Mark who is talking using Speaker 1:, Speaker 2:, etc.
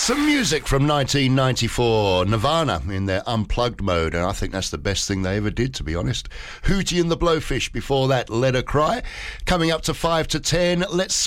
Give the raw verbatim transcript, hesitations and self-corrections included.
Speaker 1: Some music from nineteen ninety-four, Nirvana in their unplugged mode, and I think that's the best thing they ever did, to be honest. Hootie and the Blowfish before that, Let Her Cry. Coming up to five to ten, let's